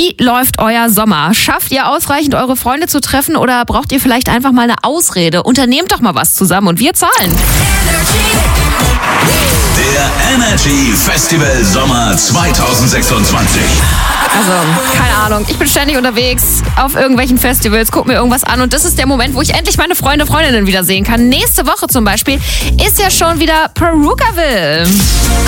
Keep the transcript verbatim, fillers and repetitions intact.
Wie läuft euer Sommer? Schafft ihr ausreichend, eure Freunde zu treffen oder braucht ihr vielleicht einfach mal eine Ausrede? Unternehmt doch mal was zusammen und wir zahlen. Der Energy Festival Sommer zwanzig sechsundzwanzig. Also, keine Ahnung, ich bin ständig unterwegs auf irgendwelchen Festivals, guck mir irgendwas an und das ist der Moment, wo ich endlich meine Freunde, Freundinnen wiedersehen kann. Nächste Woche zum Beispiel ist ja schon wieder Perukaville.